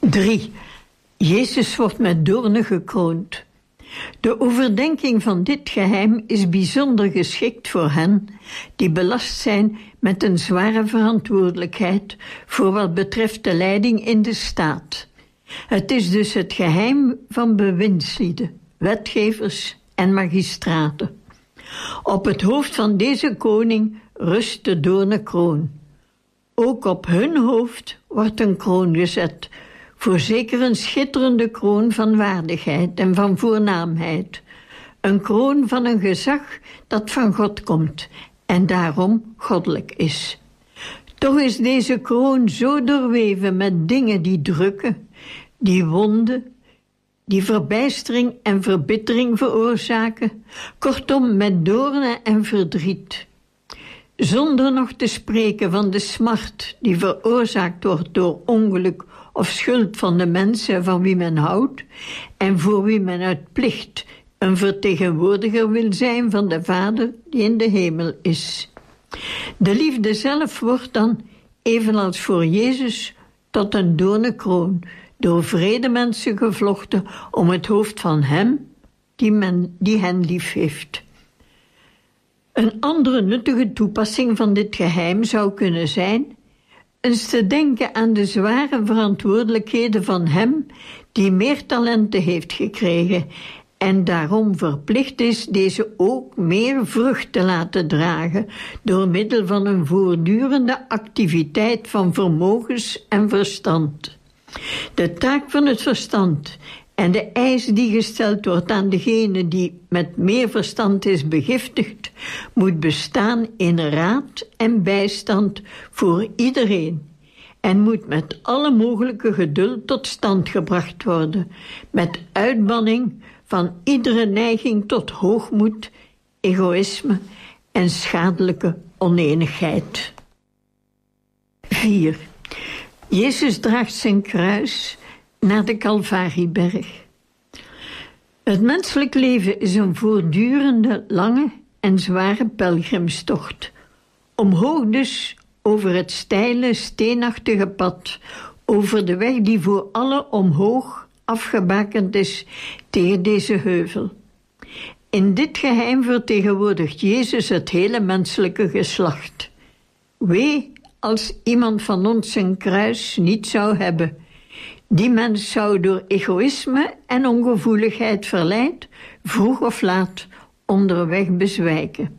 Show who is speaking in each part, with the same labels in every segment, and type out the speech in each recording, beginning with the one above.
Speaker 1: 3. Jezus wordt met doornen gekroond. De overdenking van dit geheim is bijzonder geschikt voor hen die belast zijn met een zware verantwoordelijkheid voor wat betreft de leiding in de staat. Het is dus het geheim van bewindslieden, wetgevers en magistraten. Op het hoofd van deze koning rust de doornen kroon. Ook op hun hoofd wordt een kroon gezet, voorzeker een schitterende kroon van waardigheid en van voornaamheid. Een kroon van een gezag dat van God komt en daarom goddelijk is. Toch is deze kroon zo doorweven met dingen die drukken, die wonden, die verbijstering en verbittering veroorzaken, kortom met doornen en verdriet. Zonder nog te spreken van de smart die veroorzaakt wordt door ongeluk of schuld van de mensen van wie men houdt en voor wie men uit plicht een vertegenwoordiger wil zijn van de Vader die in de hemel is. De liefde zelf wordt dan, evenals voor Jezus, tot een doornenkroon, door vrede mensen gevlochten om het hoofd van hem die hen lief heeft. Een andere nuttige toepassing van dit geheim zou kunnen zijn eens te denken aan de zware verantwoordelijkheden van hem die meer talenten heeft gekregen en daarom verplicht is deze ook meer vrucht te laten dragen door middel van een voortdurende activiteit van vermogens en verstand. De taak van het verstand en de eis die gesteld wordt aan degene die met meer verstand is begiftigd, moet bestaan in raad en bijstand voor iedereen en moet met alle mogelijke geduld tot stand gebracht worden, met uitbanning van iedere neiging tot hoogmoed, egoïsme en schadelijke onenigheid. 4. Jezus draagt zijn kruis naar de Calvarieberg. Het menselijk leven is een voortdurende, lange en zware pelgrimstocht. Omhoog dus over het steile, steenachtige pad, over de weg die voor alle omhoog afgebakend is tegen deze heuvel. In dit geheim vertegenwoordigt Jezus het hele menselijke geslacht. Wee als iemand van ons zijn kruis niet zou hebben. Die mens zou door egoïsme en ongevoeligheid verleid, vroeg of laat onderweg bezwijken.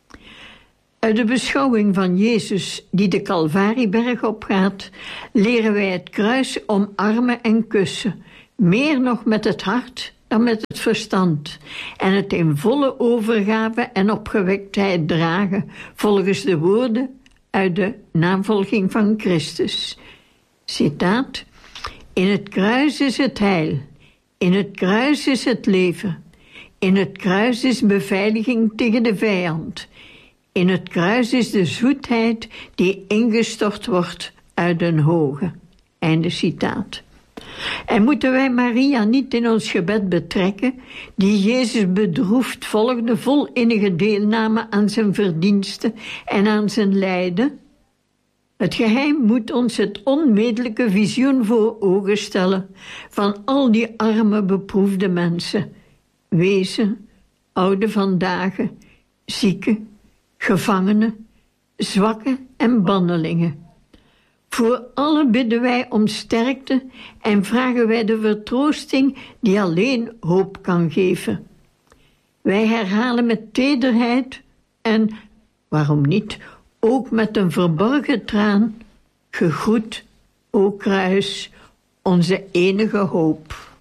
Speaker 1: Uit de beschouwing van Jezus die de Calvarieberg opgaat, leren wij het kruis omarmen en kussen, meer nog met het hart dan met het verstand, en het in volle overgave en opgewektheid dragen, volgens de woorden uit de navolging van Christus. Citaat: in het kruis is het heil, in het kruis is het leven, in het kruis is beveiliging tegen de vijand, in het kruis is de zoetheid die ingestort wordt uit den hoge. Einde citaat. En moeten wij Maria niet in ons gebed betrekken, die Jezus bedroefd volgde, vol innige deelname aan zijn verdiensten en aan zijn lijden? Het geheim moet ons het onmiddellijke visioen voor ogen stellen van al die arme, beproefde mensen, wezen, oude vandaag, zieken, gevangenen, zwakken en bannelingen. Voor alle bidden wij om sterkte en vragen wij de vertroosting die alleen hoop kan geven. Wij herhalen met tederheid en, waarom niet, ook met een verborgen traan: gegroet, o kruis, onze enige hoop.